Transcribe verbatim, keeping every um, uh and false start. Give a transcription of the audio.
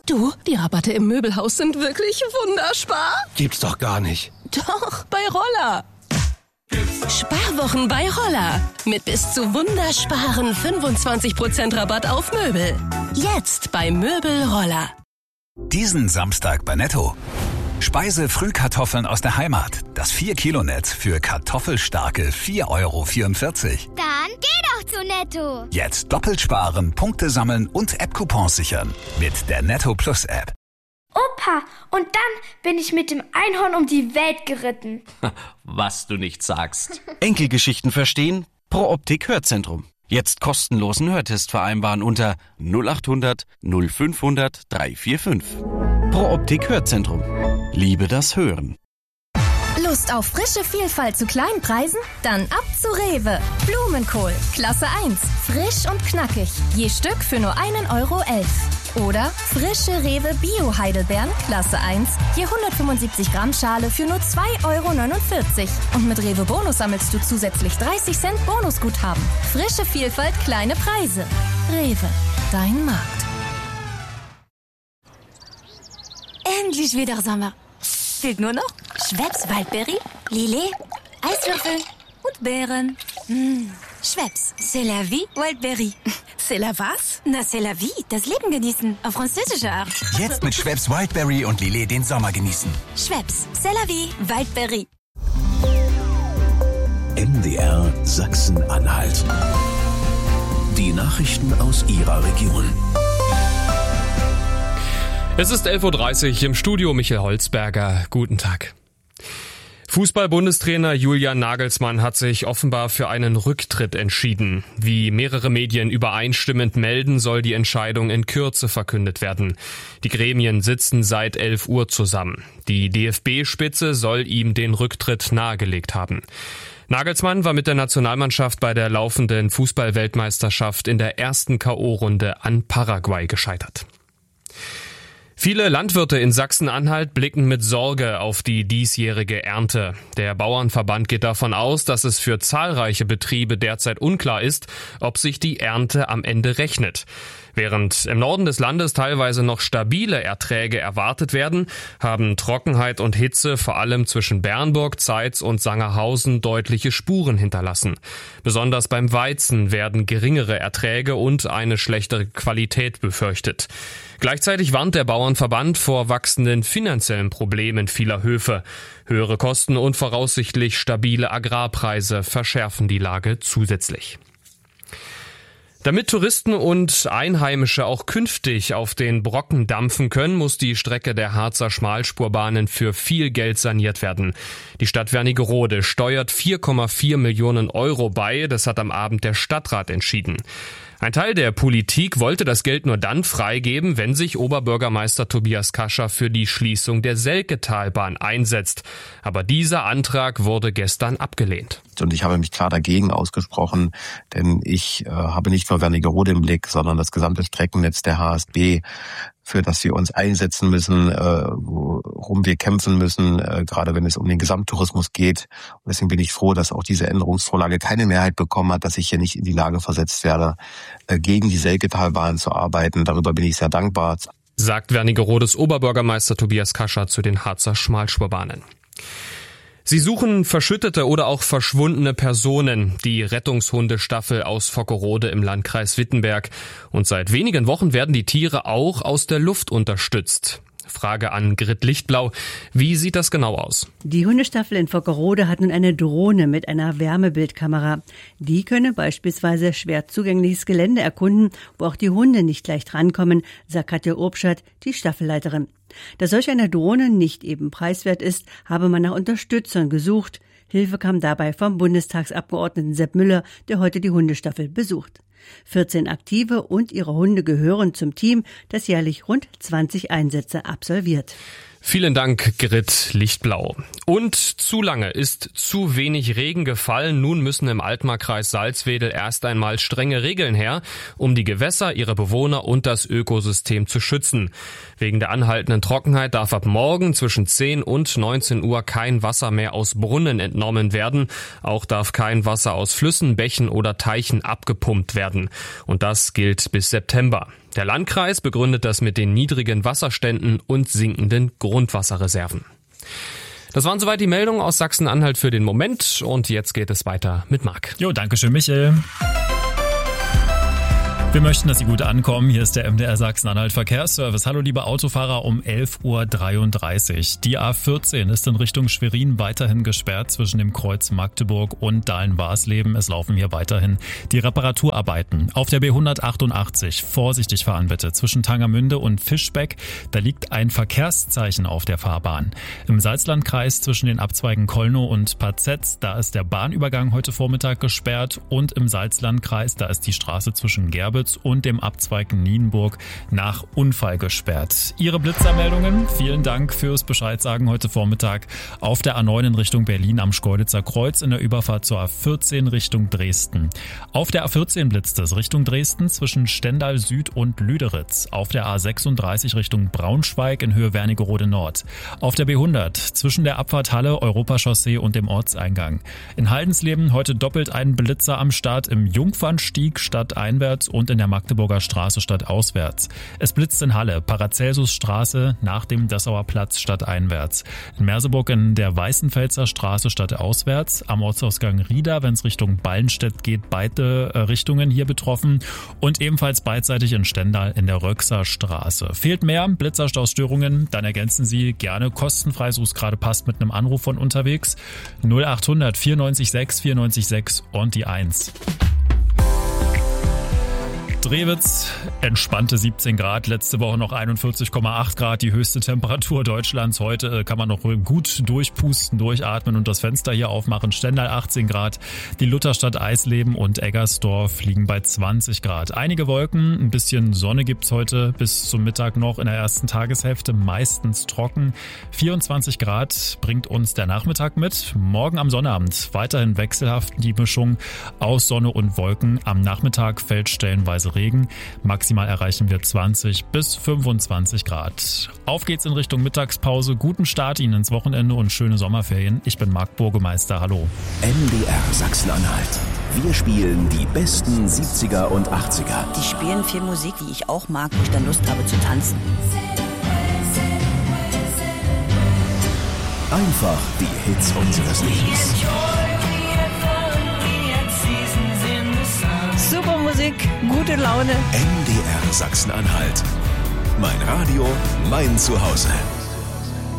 Du, die Rabatte im Möbelhaus sind wirklich wunderspar. Gibt's doch gar nicht. Doch, bei Roller. Sparwochen bei Roller. Mit bis zu wundersparen fünfundzwanzig Prozent Rabatt auf Möbel. Jetzt bei Möbel Roller. Diesen Samstag bei Netto. Speise-Frühkartoffeln aus der Heimat. Das vier Kilo Netz für kartoffelstarke vier Euro vierundvierzig. Dann geh doch zu Netto. Jetzt doppelt sparen, Punkte sammeln und App-Coupons sichern. Mit der Netto Plus App. Opa, und dann bin ich mit dem Einhorn um die Welt geritten. Was du nicht sagst. Enkelgeschichten verstehen? Pro Optik Hörzentrum. Jetzt kostenlosen Hörtest vereinbaren unter null acht hundert fünfhundert dreihundertfünfundvierzig. Pro Optik Hörzentrum. Liebe das Hören. Lust auf frische Vielfalt zu kleinen Preisen? Dann ab zu Rewe. Blumenkohl, Klasse eins, frisch und knackig. Je Stück für nur einen Euro elf. Oder frische Rewe Bio-Heidelbeeren, Klasse eins, je hundertfünfundsiebzig Gramm Schale für nur zwei Euro neunundvierzig. Und mit Rewe Bonus sammelst du zusätzlich dreißig Cent Bonusguthaben. Frische Vielfalt, kleine Preise. Rewe, dein Markt. Endlich wieder Sommer. Fehlt nur noch Schweppes Waldbeere, Lillet, Eiswürfel und Beeren. Mmh. Schweppes, c'est la vie, Waldbeere. C'est la was? Na, c'est la vie, das Leben genießen, auf französische Art. Jetzt mit Schweppes Wildberry und Lillet den Sommer genießen. Schweppes, c'est la vie, Waldbeere. M D R Sachsen-Anhalt. Die Nachrichten aus Ihrer Region. Es ist elf Uhr dreißig, im Studio Michael Holzberger. Guten Tag. Fußball-Bundestrainer Julian Nagelsmann hat sich offenbar für einen Rücktritt entschieden. Wie mehrere Medien übereinstimmend melden, soll die Entscheidung in Kürze verkündet werden. Die Gremien sitzen seit elf Uhr zusammen. Die D F B-Spitze soll ihm den Rücktritt nahegelegt haben. Nagelsmann war mit der Nationalmannschaft bei der laufenden Fußball-Weltmeisterschaft in der ersten K O-Runde an Paraguay gescheitert. Viele Landwirte in Sachsen-Anhalt blicken mit Sorge auf die diesjährige Ernte. Der Bauernverband geht davon aus, dass es für zahlreiche Betriebe derzeit unklar ist, ob sich die Ernte am Ende rechnet. Während im Norden des Landes teilweise noch stabile Erträge erwartet werden, haben Trockenheit und Hitze vor allem zwischen Bernburg, Zeitz und Sangerhausen deutliche Spuren hinterlassen. Besonders beim Weizen werden geringere Erträge und eine schlechtere Qualität befürchtet. Gleichzeitig warnt der Bauernverband vor wachsenden finanziellen Problemen vieler Höfe. Höhere Kosten und voraussichtlich stabile Agrarpreise verschärfen die Lage zusätzlich. Damit Touristen und Einheimische auch künftig auf den Brocken dampfen können, muss die Strecke der Harzer Schmalspurbahnen für viel Geld saniert werden. Die Stadt Wernigerode steuert vier Komma vier Millionen Euro bei, das hat am Abend der Stadtrat entschieden. Ein Teil der Politik wollte das Geld nur dann freigeben, wenn sich Oberbürgermeister Tobias Kascher für die Schließung der Selketalbahn einsetzt. Aber dieser Antrag wurde gestern abgelehnt. Und ich habe mich klar dagegen ausgesprochen, denn ich äh, habe nicht nur Wernigerode im Blick, sondern das gesamte Streckennetz der H S B, für das wir uns einsetzen müssen, äh, worum wir kämpfen müssen, äh, gerade wenn es um den Gesamttourismus geht. Und deswegen bin ich froh, dass auch diese Änderungsvorlage keine Mehrheit bekommen hat, dass ich hier nicht in die Lage versetzt werde, äh, gegen die Selketalbahn zu arbeiten. Darüber bin ich sehr dankbar. Sagt Wernigerodes Oberbürgermeister Tobias Kascher zu den Harzer Schmalspurbahnen. Sie suchen verschüttete oder auch verschwundene Personen, die Rettungshundestaffel aus Vockerode im Landkreis Wittenberg. Und seit wenigen Wochen werden die Tiere auch aus der Luft unterstützt. Frage an Grit Lichtblau. Wie sieht das genau aus? Die Hundestaffel in Vockerode hat nun eine Drohne mit einer Wärmebildkamera. Die könne beispielsweise schwer zugängliches Gelände erkunden, wo auch die Hunde nicht leicht rankommen, sagt Katja Urbschat, die Staffelleiterin. Da solch eine Drohne nicht eben preiswert ist, habe man nach Unterstützern gesucht. Hilfe kam dabei vom Bundestagsabgeordneten Sepp Müller, der heute die Hundestaffel besucht. vierzehn Aktive und ihre Hunde gehören zum Team, das jährlich rund zwanzig Einsätze absolviert. Vielen Dank, Grit Lichtblau. Und zu lange ist zu wenig Regen gefallen. Nun müssen im Altmarkreis Salzwedel erst einmal strenge Regeln her, um die Gewässer, ihre Bewohner und das Ökosystem zu schützen. Wegen der anhaltenden Trockenheit darf ab morgen zwischen zehn und neunzehn Uhr kein Wasser mehr aus Brunnen entnommen werden. Auch darf kein Wasser aus Flüssen, Bächen oder Teichen abgepumpt werden. Und das gilt bis September. Der Landkreis begründet das mit den niedrigen Wasserständen und sinkenden Grundwasserreserven. Das waren soweit die Meldungen aus Sachsen-Anhalt für den Moment und jetzt geht es weiter mit Marc. Jo, danke schön, Michael. Wir möchten, dass Sie gut ankommen. Hier ist der M D R Sachsen-Anhalt Verkehrsservice. Hallo liebe Autofahrer um elf Uhr dreiunddreißig. Die A vierzehn ist in Richtung Schwerin weiterhin gesperrt zwischen dem Kreuz Magdeburg und Dahlen-Warsleben. Es laufen hier weiterhin die Reparaturarbeiten. Auf der B hundertachtundachtzig vorsichtig fahren bitte. Zwischen Tangermünde und Fischbeck, da liegt ein Verkehrszeichen auf der Fahrbahn. Im Salzlandkreis zwischen den Abzweigen Kollnow und Pazetz, da ist der Bahnübergang heute Vormittag gesperrt. Und im Salzlandkreis, da ist die Straße zwischen Gerbitz und dem Abzweig Nienburg nach Unfall gesperrt. Ihre Blitzermeldungen, vielen Dank fürs Bescheidsagen heute Vormittag auf der A neun in Richtung Berlin am Schkeuditzer Kreuz in der Überfahrt zur A vierzehn Richtung Dresden. Auf der A vierzehn blitzt es Richtung Dresden zwischen Stendal Süd und Lüderitz. Auf der A sechsunddreißig Richtung Braunschweig in Höhe Wernigerode Nord. Auf der B hundert zwischen der Abfahrt Halle, Europachaussee und dem Ortseingang. In Haldensleben heute doppelt ein Blitzer am Start im Jungfernstieg stadteinwärts und in der Magdeburger Straße stadtauswärts. Es blitzt in Halle, Paracelsusstraße nach dem Dessauer Platz stadteinwärts. In Merseburg in der Weißenfelser Straße stadtauswärts. Am Ortsausgang Rieda, wenn es Richtung Ballenstedt geht, beide Richtungen hier betroffen. Und ebenfalls beidseitig in Stendal in der Röxer Straße. Fehlt mehr Blitzerstaustörungen, dann ergänzen Sie gerne kostenfrei, so es gerade passt, mit einem Anruf von unterwegs. null achthundert vierundneunzig sechs vierundneunzig sechs und die eins. Drewitz, entspannte siebzehn Grad, letzte Woche noch einundvierzig Komma acht Grad, die höchste Temperatur Deutschlands. Heute kann man noch gut durchpusten, durchatmen und das Fenster hier aufmachen. Stendal achtzehn Grad, die Lutherstadt Eisleben und Eggersdorf liegen bei zwanzig Grad. Einige Wolken, ein bisschen Sonne gibt's heute bis zum Mittag noch in der ersten Tageshälfte, meistens trocken. vierundzwanzig Grad bringt uns der Nachmittag mit. Morgen am Sonnabend weiterhin wechselhaft die Mischung aus Sonne und Wolken. Am Nachmittag fällt stellenweise Regen. Maximal erreichen wir zwanzig bis fünfundzwanzig Grad. Auf geht's in Richtung Mittagspause. Guten Start Ihnen ins Wochenende und schöne Sommerferien. Ich bin Marc Burgemeister. Hallo. M D R Sachsen-Anhalt. Wir spielen die besten siebziger und achtziger. Die spielen viel Musik, die ich auch mag, wo ich dann Lust habe zu tanzen. Einfach die Hits unseres Lebens. Super Musik, gute Laune. M D R Sachsen-Anhalt. Mein Radio, mein Zuhause.